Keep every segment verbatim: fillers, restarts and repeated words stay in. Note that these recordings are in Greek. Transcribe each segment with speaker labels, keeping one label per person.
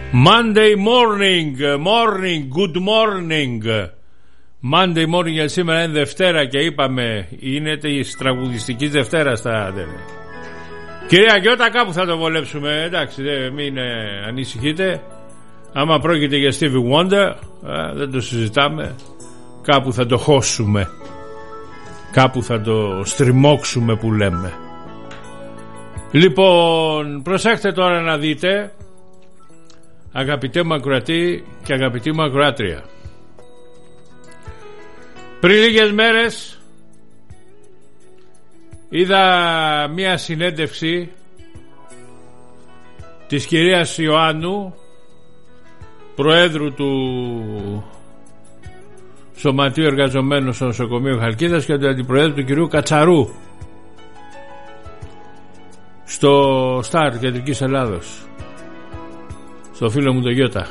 Speaker 1: Monday morning, morning, good morning. Monday morning για σήμερα είναι Δευτέρα και είπαμε είναι της τραγουδιστικής Δευτέρας τα... Κυρία Γιώτα, κάπου θα το βολέψουμε, εντάξει, δεν, μην ε, ανησυχείτε. Άμα πρόκειται για Stevie Wonder, ε, δεν το συζητάμε. Κάπου θα το χώσουμε, κάπου θα το στριμώξουμε που λέμε. Λοιπόν, προσέξτε τώρα να δείτε, αγαπητέ μου ακροατή και αγαπητή μου ακροάτρια. Πριν λίγες μέρες είδα μία συνέντευξη της κυρίας Ιωάννου, προέδρου του Σωματείου Εργαζομένων στο νοσοκομείο Χαλκίδας, και του αντιπροέδρου του κυρίου Κατσαρού στο Σταρ Κεντρικής Ελλάδος, στο φίλο μου το Γιώτα,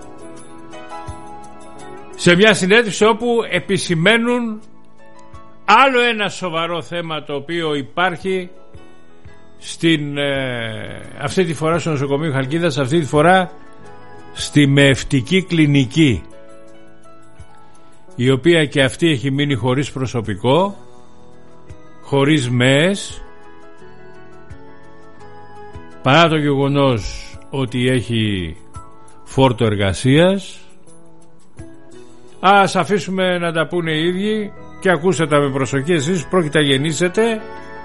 Speaker 1: σε μια συνέντευξη όπου επισημαίνουν άλλο ένα σοβαρό θέμα το οποίο υπάρχει στην, ε, αυτή τη φορά στο νοσοκομείο Χαλκίδας, αυτή τη φορά στη μεευτική κλινική, η οποία και αυτή έχει μείνει χωρίς προσωπικό, χωρίς ΜΕΕΣ, παρά το γεγονός ότι έχει φόρτο εργασίας. Ας αφήσουμε να τα πούνε οι ίδιοι και ακούστε τα με προσοχή εσείς, πρόκειται να γεννήσετε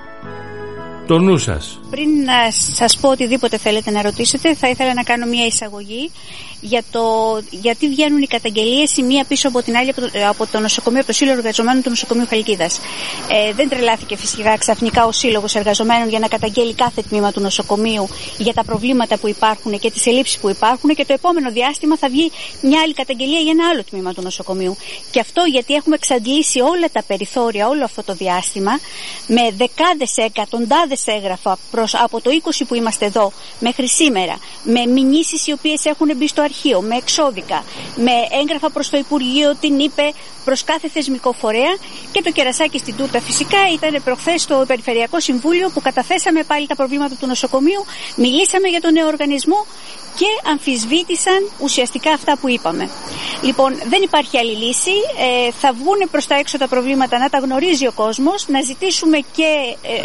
Speaker 1: το νου σας.
Speaker 2: Πριν να σας πω οτιδήποτε θέλετε να ρωτήσετε, θα ήθελα να κάνω μια εισαγωγή για το γιατί βγαίνουν οι καταγγελίες η μία πίσω από την άλλη από το, από το νοσοκομείο, από το Σύλλογο Εργαζομένων του Νοσοκομείου Χαλκίδας. Ε, δεν τρελάθηκε φυσικά ξαφνικά ο Σύλλογος Εργαζομένων για να καταγγέλει κάθε τμήμα του νοσοκομείου για τα προβλήματα που υπάρχουν και τις ελλείψεις που υπάρχουν, και το επόμενο διάστημα θα βγει μια άλλη καταγγελία για ένα άλλο τμήμα του νοσοκομείου. Και αυτό γιατί έχουμε εξαντλήσει όλα τα περιθώρια όλο αυτό το διάστημα με δεκάδες, εκατοντάδες έγγραφα προς, από το είκοσι που είμαστε εδώ μέχρι σήμερα, με μηνύσεις οι οποίες έχουν μπει στο αρχείο, με εξώδικα, με έγγραφα προς το Υπουργείο, την είπε, προς κάθε θεσμικό φορέα, και το κερασάκι στην τούρτα φυσικά ήταν προχθές στο Περιφερειακό Συμβούλιο που καταθέσαμε πάλι τα προβλήματα του νοσοκομείου, μιλήσαμε για τον νέο οργανισμό και αμφισβήτησαν ουσιαστικά αυτά που είπαμε. Λοιπόν, δεν υπάρχει άλλη λύση, ε, θα βγουν προς τα έξω τα προβλήματα, να τα γνωρίζει ο κόσμος, να ζητήσουμε και ε,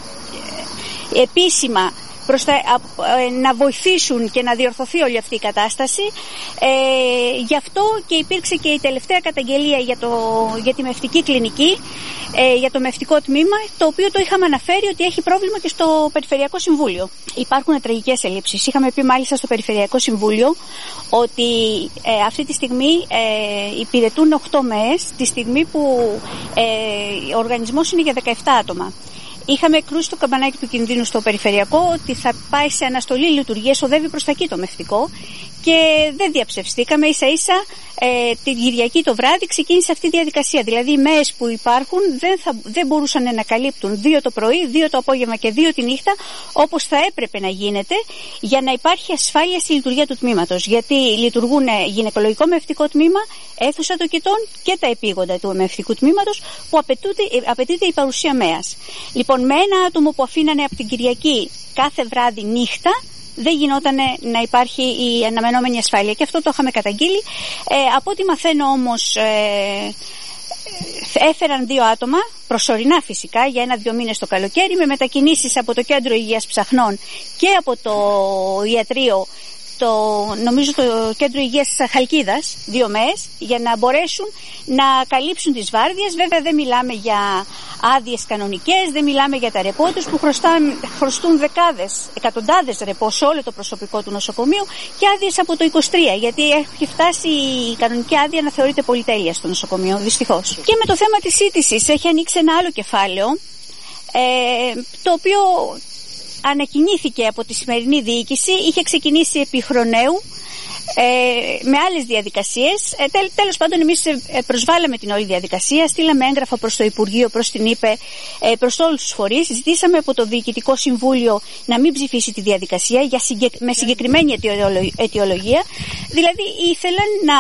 Speaker 2: ε, επίσημα προς τα, ε, να βοηθήσουν και να διορθωθεί όλη αυτή η κατάσταση. Ε, γι' αυτό και υπήρξε και η τελευταία καταγγελία για, το, για τη μευτική κλινική, ε, για το μευτικό τμήμα, το οποίο το είχαμε αναφέρει ότι έχει πρόβλημα και στο Περιφερειακό Συμβούλιο. Υπάρχουν τραγικές ελλείψεις. Είχαμε πει μάλιστα στο Περιφερειακό Συμβούλιο ότι ε, αυτή τη στιγμή ε, υπηρετούν οκτώ ΜΕΕΣ, τη στιγμή που ε, ο οργανισμός είναι για δεκαεπτά άτομα. Είχαμε κρούσει το καμπανάκι του κινδύνου στο Περιφερειακό ότι θα πάει σε αναστολή λειτουργίας, οδεύει προς τα εκεί το μευτικό, και δεν διαψευστήκαμε. Ίσα ίσα ε, την Κυριακή το βράδυ ξεκίνησε αυτή η διαδικασία. Δηλαδή οι ΜΕΕΣ που υπάρχουν δεν, θα, δεν μπορούσαν να καλύπτουν δύο το πρωί, δύο το απόγευμα και δύο τη νύχτα, όπως θα έπρεπε να γίνεται, για να υπάρχει ασφάλεια στη λειτουργία του τμήματος. Γιατί λειτουργούν γυναικολογικό μευτικό τμήμα, αίθουσα τοκετών και τα επίγοντα του μευτικού τμήματος, που απαιτείται η παρουσία ΜΕΑΣ. Λοιπόν, με ένα άτομο που αφήνανε από την Κυριακή κάθε βράδυ νύχτα, δεν γινόταν να υπάρχει η αναμενόμενη ασφάλεια, και αυτό το είχαμε καταγγείλει. Ε, από ό,τι μαθαίνω όμως, ε, έφεραν δύο άτομα, προσωρινά φυσικά, για ένα-δύο μήνες το καλοκαίρι, με μετακινήσεις από το Κέντρο Υγείας Ψαχνών και από το ιατρείο, το, νομίζω το Κέντρο Υγείας Χαλκίδας, δύο ΜΕΕΣ, για να μπορέσουν να καλύψουν τις βάρδιες. Βέβαια δεν μιλάμε για άδειες κανονικές, δεν μιλάμε για τα ρεπό τους που χρωστάν, χρωστούν δεκάδες, εκατοντάδες ρεπό σε όλο το προσωπικό του νοσοκομείου, και άδειες από το είκοσι τρία, γιατί έχει φτάσει η κανονική άδεια να θεωρείται πολυτέλεια στο νοσοκομείο, δυστυχώς. Και με το θέμα της σύντησης έχει ανοίξει ένα άλλο κεφάλαιο, ε, το οποίο ανακοινήθηκε από τη σημερινή διοίκηση, είχε ξεκινήσει επί χρονέου. ε, με άλλες διαδικασίες. Ε, τέλ, τέλος πάντων, εμείς ε, προσβάλαμε την όλη διαδικασία, στείλαμε έγγραφα προς το Υπουργείο, προς την ΥΠΕ, ε, προς όλους τους φορείς. Ζητήσαμε από το Διοικητικό Συμβούλιο να μην ψηφίσει τη διαδικασία για συγκεκ... με συγκεκριμένη αιτιολογία. Δηλαδή ήθελαν να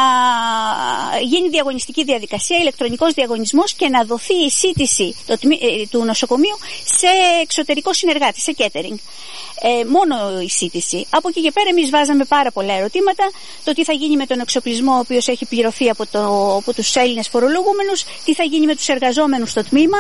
Speaker 2: γίνει διαγωνιστική διαδικασία, ηλεκτρονικός διαγωνισμός και να δοθεί η σύντηση του νοσοκομείου σε εξωτερικό συνεργάτη, σε catering. Ε, μόνο η σύντηση. Από εκεί και πέρα εμείς βάζαμε πάρα πολλά ερωτήματα. Το τι θα γίνει με τον εξοπλισμό ο οποίος έχει πληρωθεί από, το, από τους Έλληνες φορολογούμενους, τι θα γίνει με τους εργαζόμενους στο τμήμα,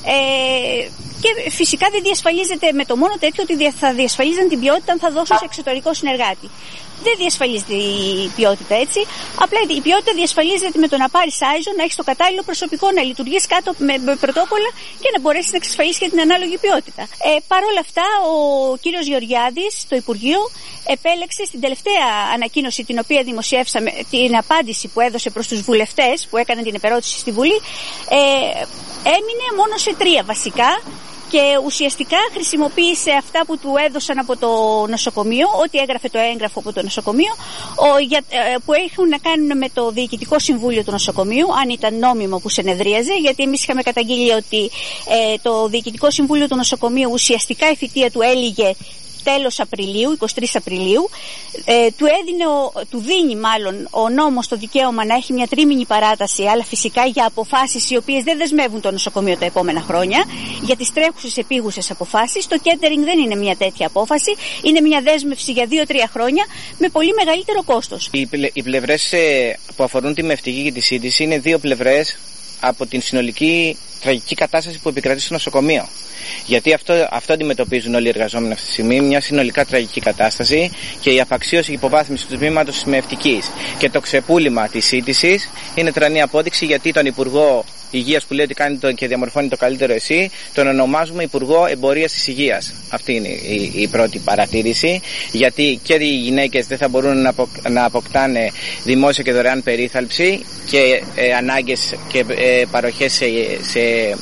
Speaker 2: ε, και φυσικά δεν διασφαλίζεται με το μόνο τέτοιο ότι θα διασφαλίζαν την ποιότητα αν θα δώσουν σε εξωτερικό συνεργάτη. Δεν διασφαλίζεται η ποιότητα έτσι. Απλά η ποιότητα διασφαλίζεται με το να πάρεις άιζο, να έχεις το κατάλληλο προσωπικό, να λειτουργείς κάτω με, με πρωτόκολλα και να μπορέσεις να εξασφαλίσεις και την ανάλογη ποιότητα. Ε, Παρ' όλα αυτά, ο κύριος Γεωργιάδης, το Υπουργείο, επέλεξε στην τελευταία ανακοίνωση την οποία δημοσιεύσαμε, την απάντηση που έδωσε προς τους βουλευτές που έκαναν την επερώτηση στη Βουλή, ε, έμεινε μόνο σε τρία βασικά. Και ουσιαστικά χρησιμοποίησε αυτά που του έδωσαν από το νοσοκομείο, ό,τι έγραφε το έγγραφο από το νοσοκομείο, που έχουν να κάνουν με το Διοικητικό Συμβούλιο του νοσοκομείου, αν ήταν νόμιμο που συνεδρίαζε, γιατί εμείς είχαμε καταγγείλει ότι ε, το Διοικητικό Συμβούλιο του νοσοκομείου ουσιαστικά η θητεία του έλυγε τέλος Απριλίου, εικοστή τρίτη Απριλίου, ε, του, έδινε ο, του δίνει μάλλον ο νόμος το δικαίωμα να έχει μια τρίμηνη παράταση, αλλά φυσικά για αποφάσεις οι οποίες δεν δεσμεύουν το νοσοκομείο τα επόμενα χρόνια, για τις τρέχουσες επίγουσες αποφάσεις. Το catering δεν είναι μια τέτοια απόφαση, είναι μια δέσμευση για δύο τρία χρόνια με πολύ μεγαλύτερο κόστος. Οι, πλε, οι πλευρές ε, που αφορούν τη μευτική και τη σύντηση είναι δύο πλευρές από την συνολική τραγική κατάσταση που επικρατεί στο νοσοκομείο. Γιατί αυτό, αυτό αντιμετωπίζουν όλοι οι εργαζόμενοι αυτή τη στιγμή, μια συνολικά τραγική κατάσταση και η απαξίωση και υποβάθμιση του τμήματος της μευτικής και το ξεπούλημα της σύντησης είναι τρανή απόδειξη, γιατί τον Υπουργό Υγείας που λέει ότι κάνει το και διαμορφώνει το καλύτερο εσύ, τον ονομάζουμε Υπουργό Εμπορίας της Υγείας. Αυτή είναι η, η πρώτη παρατήρηση, γιατί και οι γυναίκες δεν θα μπορούν να, απο, να αποκτάνε δημόσια και δωρεάν περίθαλψη και ε, ανάγκες και ε, παροχές σε, σε,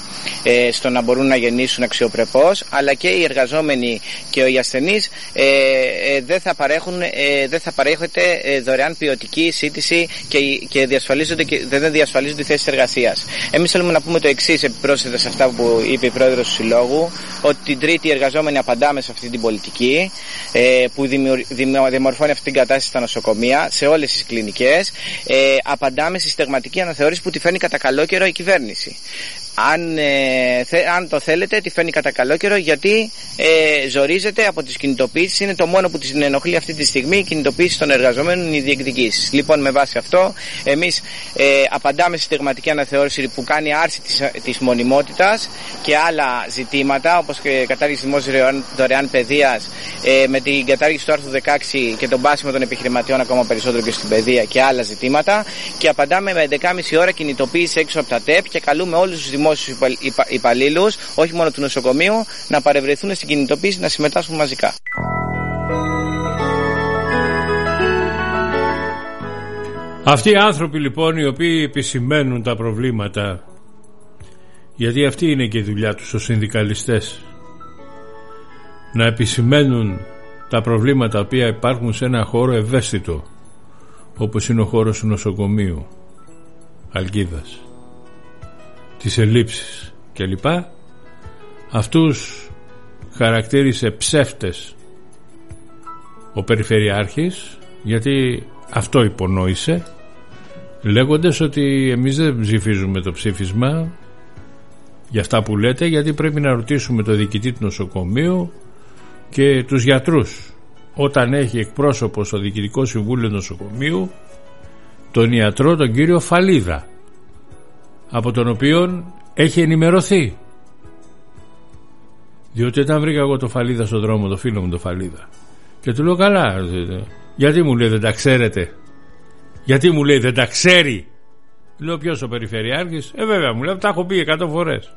Speaker 2: ε, στο να μπορούν να γεννήσουν αξιοπρεπώς, αλλά και οι εργαζόμενοι και οι ασθενείς ε, ε, δεν θα παρέχουν, ε, δεν θα παρέχεται ε, δωρεάν ποιοτική σύντηση και, και, διασφαλίζονται και δεν διασφαλίζονται οι θέσεις εργασίας. Εμείς θέλουμε να πούμε το εξής, επιπρόσθετα σε αυτά που είπε η πρόεδρος του Συλλόγου, ότι την Τρίτη οι εργαζόμενοι απαντάμε σε αυτή την πολιτική ε, που διαμορφώνει αυτή την κατάσταση στα νοσοκομεία, σε όλες τις κλινικές. Ε, απαντάμε στη στεγματική αναθεώρηση που τη φέρνει κατά καλό καιρό η κυβέρνηση. Αν, ε, θε, αν το θέλετε, τη φέρνει κατά καλό καιρό, γιατί ε, ζορίζεται από τις κινητοποιήσεις. Είναι το μόνο που την ενοχλεί αυτή τη στιγμή, η κινητοποίηση των εργαζομένων, οι διεκδικήσεις. Λοιπόν, με βάση αυτό, εμείς ε, απαντάμε στη στεγματική αναθεώρηση που κάνει άρση της, της μονιμότητας και άλλα ζητήματα, όπως και κατάργηση δημόσιας δωρεάν παιδείας, ε, με την κατάργηση του άρθρου δεκαέξι και τον πάσιμο των επιχειρηματιών ακόμα περισσότερο και στην παιδεία και άλλα ζητήματα. Και απαντάμε με έντεκα και μισή ώρα κινητοποίηση έξω από τα ΤΕΠ και καλούμε όλους τους δημόσιους υπαλλήλους, όχι μόνο του νοσοκομείου, να παρευρεθούν στην κινητοποίηση, να συμμετάσχουν μαζικά.
Speaker 1: Αυτοί οι άνθρωποι λοιπόν, οι οποίοι επισημαίνουν τα προβλήματα, γιατί αυτή είναι και η δουλειά τους ως συνδικαλιστές, να επισημαίνουν τα προβλήματα τα οποία υπάρχουν σε ένα χώρο ευαίσθητο, όπως είναι ο χώρος του νοσοκομείου Αλκίδας, τις ελλείψεις κλπ. Αυτούς χαρακτήρισε ψεύτες ο Περιφερειάρχης, γιατί αυτό υπονόησε, λέγοντας ότι εμείς δεν ψηφίζουμε το ψήφισμα για αυτά που λέτε, γιατί πρέπει να ρωτήσουμε το διοικητή του νοσοκομείου και τους γιατρούς. Όταν έχει εκπρόσωπο στο Διοικητικό Συμβούλιο Νοσοκομείου τον ιατρό, τον κύριο Φαλίδα, από τον οποίο έχει ενημερωθεί. Διότι όταν βρήκα εγώ το Φαλίδα στον δρόμο, το φίλο μου το Φαλίδα, και του λέω καλά, γιατί μου λέει δεν τα ξέρετε, γιατί μου λέει δεν τα ξέρει. Λέω ποιος ο Περιφερειάρχης? Ε βέβαια μου λέει, τα έχω πει εκατό φορές.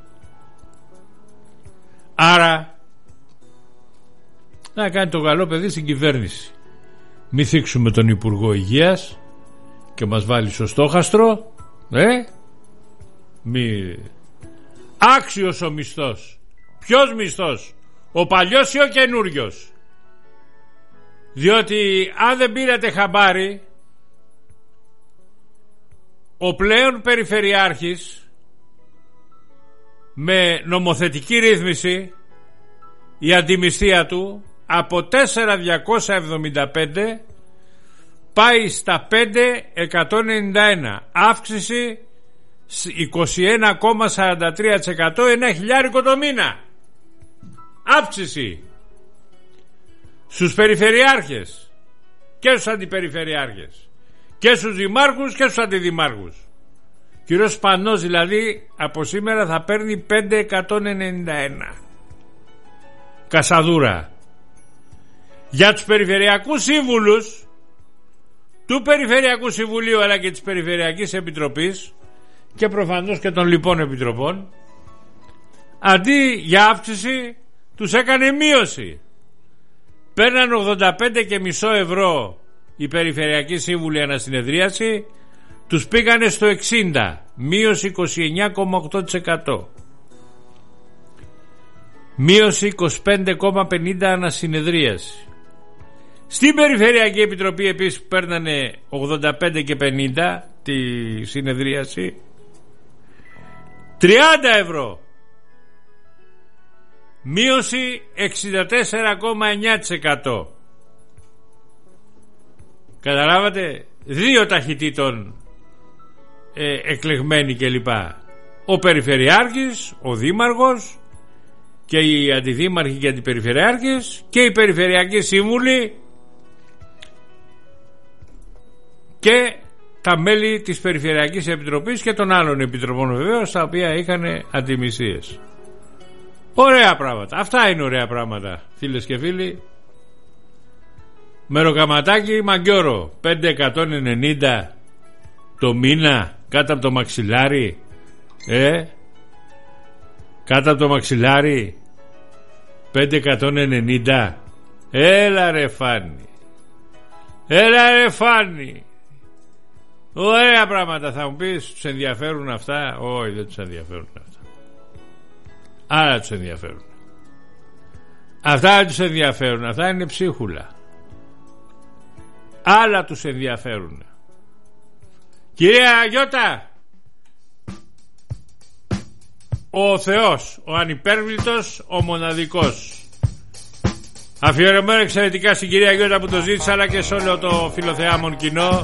Speaker 1: Άρα να κάνει το καλό παιδί στην κυβέρνηση. Μη θίξουμε τον Υπουργό Υγείας και μας βάλει στο στόχαστρο, ε μη... Άξιος ο μισθός. Ποιος μισθός? Ο παλιός ή ο καινούριος? Διότι αν δεν πήρατε χαμπάρι, ο πλέον περιφερειάρχης με νομοθετική ρύθμιση η αντιμισθία του από τέσσερα χιλιάδες διακόσια εβδομήντα πέντε πάει στα πέντε χιλιάδες εκατόν ενενήντα ένα, αύξηση είκοσι ένα κόμμα σαράντα τρία τοις εκατό, ένα χιλιάρικο το μήνα. Αύξηση στους περιφερειάρχες και στους αντιπεριφερειάρχες και στους δημάρχους και στους αντιδημάρχους. Κύριος Σπανός δηλαδή από σήμερα θα παίρνει πέντε χιλιάδες εκατόν ενενήντα ένα. Κασαδούρα. Για τους περιφερειακούς σύμβουλους του Περιφερειακού Συμβουλίου αλλά και της Περιφερειακής Επιτροπής και προφανώς και των λοιπών επιτροπών, αντί για αύξηση τους έκανε μείωση. Παίρναν ογδόντα πέντε κόμμα πέντε ευρώ οι Περιφερειακοί Σύμβουλοι ανασυνεδρίαση, τους πήγανε στο εξήντα, μείωση είκοσι εννέα κόμμα οκτώ τοις εκατό. Μείωση είκοσι πέντε κόμμα πενήντα ανασυνεδρίαση. Στην Περιφερειακή Επιτροπή επίσης παίρνανε ογδόντα πέντε και πενήντα τη συνεδρίαση, τριάντα ευρώ, μείωση εξήντα τέσσερα κόμμα εννέα τοις εκατό. Καταλάβατε, δύο ταχυτήτων ε, εκλεγμένοι κλπ. Ο Περιφερειάρχης, ο Δήμαρχος και οι Αντιδήμαρχοι και Αντιπεριφερειάρχες και οι Περιφερειακοί Σύμβουλοι και τα μέλη της Περιφερειακής Επιτροπής και των άλλων επιτροπών βεβαίως, τα οποία είχαν αντιμισίες. Ωραία πράγματα. Αυτά είναι ωραία πράγματα, φίλες και φίλοι. Μεροκαματάκι Μαγκιόρο, πέντε χιλιάδες εκατόν ενενήντα το μήνα κάτω από το μαξιλάρι. Ε, κάτω από το μαξιλάρι πέντε χιλιάδες εκατόν ενενήντα. Έλα ρε Φάνη, έλα ρε Φάνη. Ωραία πράγματα. Θα μου πεις, τους ενδιαφέρουν αυτά? Όχι, δεν τους ενδιαφέρουν αυτά. Άρα τους ενδιαφέρουν. Αυτά δεν τους ενδιαφέρουν. Αυτά είναι ψίχουλα. Άλλα τους ενδιαφέρουν. Κυρία Γιώτα, ο Θεός, ο ανυπέρβλητος, ο μοναδικός. Αφιερωμένο εξαιρετικά στην κυρία Γιώτα που το ζήτησε, αλλά και σε όλο το φιλοθεάμον κοινό.